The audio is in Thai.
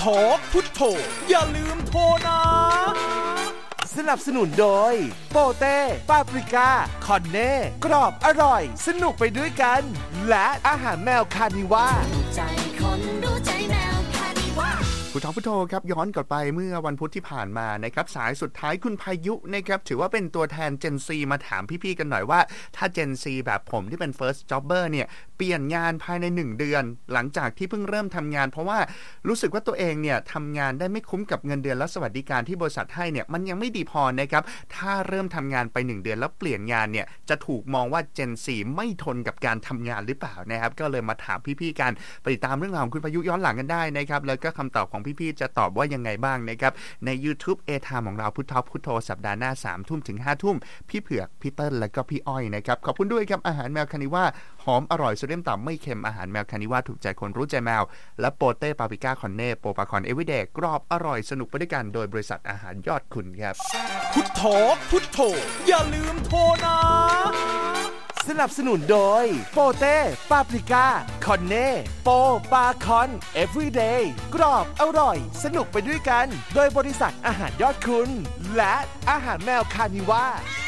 พุทโธอย่าลืมโทรนะสนับสนุนโดยโปเต้ปาปริก้าคอนเน่กรอบอร่อยสนุกไปด้วยกันและอาหารแมวคานิว่าใจคนดูใจแมวคานิว่าพุทโธพุทโธครับย้อนกลับไปเมื่อวันพุธที่ผ่านมานะครับสายสุดท้ายคุณพายุนะครับถือว่าเป็นตัวแทน Gen Z มาถามพี่ๆกันหน่อยว่าถ้า Gen Z แบบผมที่เป็น First Jobber เนี่ยเปลี่ยนงานภายใน1เดือนหลังจากที่เพิ่งเริ่มทำงานเพราะว่ารู้สึกว่าตัวเองเนี่ยทำงานได้ไม่คุ้มกับเงินเดือนและสวัสดิการที่บริษัทให้เนี่ยมันยังไม่ดีพอนะครับถ้าเริ่มทำงานไป1เดือนแล้วเปลี่ยนงานเนี่ยจะถูกมองว่า Gen Z ไม่ทนกับการทำงานหรือเปล่านะครับก็เลยมาถามพี่ๆกันไปติดตามเรื่องราวของคุณพายุย้อนหลังกันได้นะครับแล้วก็คำตอบของพี่ๆจะตอบว่ายังไงบ้างนะครับใน YouTube A-Time ของเราพุทโธพุทโธสัปดาห์หน้า 3 ทุ่มถึง 5 ทุ่มพี่เผือกพี่เติ้ลและก็พี่อ้อยนะครับขอบคุณด้วยครับอาหารแมวคานิว่าหอมอร่อยโซเดียมต่ำไม่เค็มอาหารแมวคานิว่าถูกใจคนรู้ใจแมวและโปเต้ปาปริก้าคอนเน่โปปาคอนเอวิเดย์กรอบอร่อยสนุกไปด้วยกันโดยบริษัทอาหารยอดคุณครับพุทโธพุทโธอย่าลืมโทรนะสนับสนุนโดยโปเต้ปาปริก้าคอนเน่โปปาคอนเอฟวีเดย์กรอบอร่อยสนุกไปด้วยกันโดยบริษัทอาหารยอดคุณและอาหารแมวคานิว่า